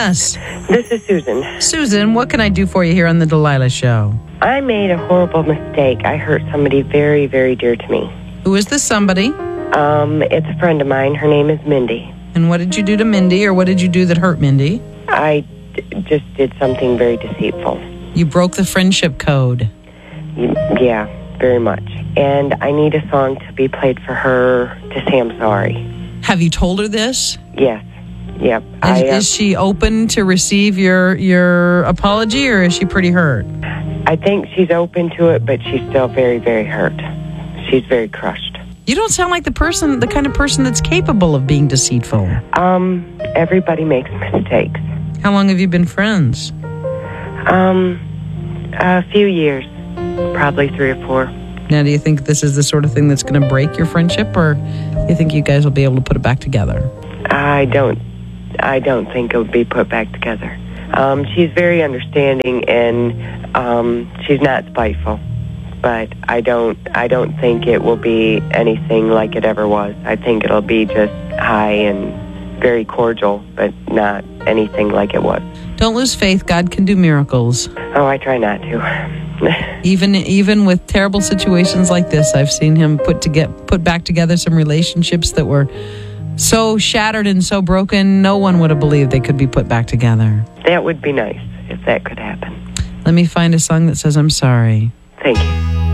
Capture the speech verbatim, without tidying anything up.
Yes. This is Susan. Susan, what can I do for you here on the Delilah Show? I made a horrible mistake. I hurt somebody very, very dear to me. Who is this somebody? Um, it's a friend of mine. Her name is Mindy. And what did you do to Mindy, or what did you do that hurt Mindy? I d- just did something very deceitful. You broke the friendship code. You, yeah, very much. And I need a song to be played for her to say I'm sorry. Have you told her this? Yes. Yep. Is, I, uh, is she open to receive your your apology, or is she pretty hurt? I think she's open to it, but she's still very, very hurt. She's very crushed. You don't sound like the person, the kind of person that's capable of being deceitful. Um, everybody makes mistakes. How long have you been friends? Um, a few years, probably three or four. Now, do you think this is the sort of thing that's going to break your friendship, or you think you guys will be able to put it back together? I don't, I don't think it would be put back together. Um, she's very understanding, and um, she's not spiteful. But I don't, I don't think it will be anything like it ever was. I think it'll be just high and very cordial, but not anything like it was. Don't lose faith. God can do miracles. Oh, I try not to. even even with terrible situations like this, I've seen him put to get put back together some relationships that were so shattered and so broken, no one would have believed they could be put back together. That would be nice if that could happen. Let me find a song that says I'm sorry. Thank you.